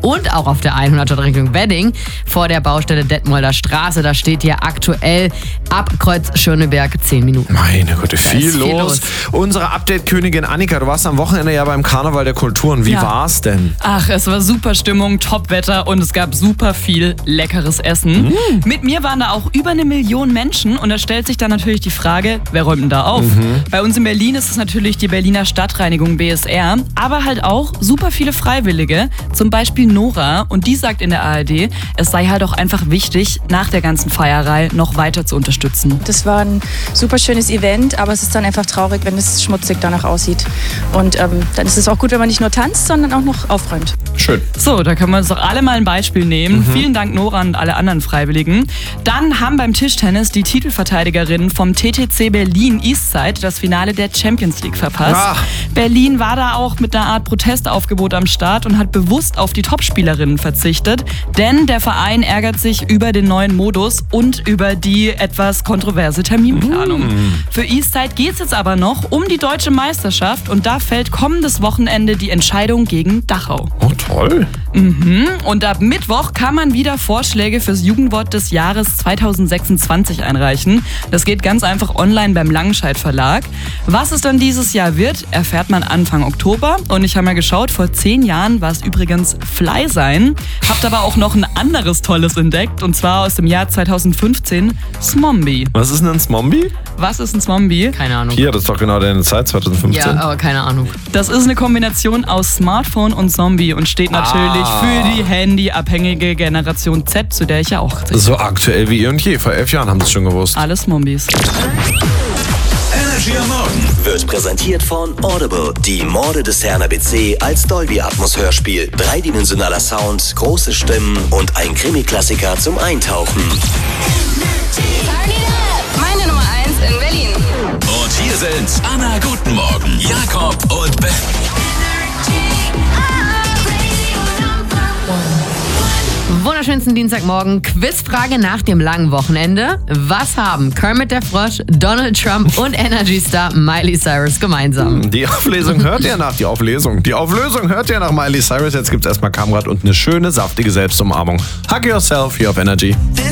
und auch auf der 100 Richtung Wedding vor der Baustelle Detmolder Straße. Da steht ihr aktuell ab Kreuz Schöneberg 10 Minuten. Meine Güte, viel los. Unsere Update-Königin Annika, du warst am Wochenende ja beim Karneval der Kulturen. Wie war's denn? Ach, es war super Stimmung, Top-Wetter und es gab super viel leckeres Essen. Mit mir waren da auch über 1 Million Menschen und da stellt sich dann natürlich die Frage, wer räumt denn da auf? Bei uns in Berlin ist es natürlich die Berliner Stadtreinigung BSR, aber halt auch super viele Freiwillige, zum Beispiel Nora, und die sagt in der ARD, es sei halt auch einfach wichtig, nach der ganzen Feierei noch weiter zu unterstützen. Das war ein super schönes Event, aber es ist dann einfach traurig, wenn es schmutzig danach aussieht. Und dann ist es auch gut, wenn man nicht nur tanzt, sondern auch noch aufräumt. Schön. So, da können wir uns doch alle mal ein Beispiel nehmen. Vielen Dank, Nora, und alle anderen Freiwilligen. Dann haben beim Tischtennis die Titelverteidigerinnen vom TTC Berlin Eastside das Finale der Champions League verpasst. Ach. Berlin war da auch mit einer Art Protestaufgebot am Start und hat bewusst auf die Topspielerinnen verzichtet, denn der Verein ärgert sich über den neuen Modus und über die etwas kontroverse Terminplanung. Für Eastside geht es jetzt aber noch um die deutsche Meisterschaft und da fällt kommendes Wochenende die Entscheidung gegen Dachau. Oh, toll. Und ab Mittwoch kann man wieder Vorschläge fürs Jugendwort des Jahres 2026 einreichen. Das geht ganz einfach online beim Langenscheidt Verlag. Was es dann dieses Jahr wird, erfährt man Anfang Oktober. Und ich habe mal geschaut, vor 10 Jahren war es übrigens Fly sein. Habt aber auch noch ein anderes Tolles entdeckt, und zwar aus dem Jahr 2015, Smombie. Was ist denn ein Smombie? Was ist ein Smombie? Keine Ahnung. Hier, das ist doch genau deine Zeit, 2015. Ja, aber keine Ahnung. Das ist eine Kombination aus Smartphone und Zombie und steht natürlich für die handyabhängige Generation Z, zu der ich ja auch zähle. So aktuell wie eh und je. Vor 11 Jahren haben sie es schon gewusst. Alle Smombies. Energy am Morgen wird präsentiert von Audible. Die Morde des Herrn ABC als Dolby Atmos Hörspiel. Dreidimensionaler Sound, große Stimmen und ein Krimi-Klassiker zum Eintauchen. Meine Nummer 1 in Berlin. Und hier sind Anna, guten Morgen, Jakob und Ben. Wunderschönsten Dienstagmorgen. Quizfrage nach dem langen Wochenende. Was haben Kermit der Frosch, Donald Trump und Energy-Star Miley Cyrus gemeinsam? Die Auflösung hört ihr nach. Die Auflösung hört ihr nach Miley Cyrus. Jetzt gibt's erstmal Kamrat und eine schöne, saftige Selbstumarmung. Hug yourself hier auf Energy.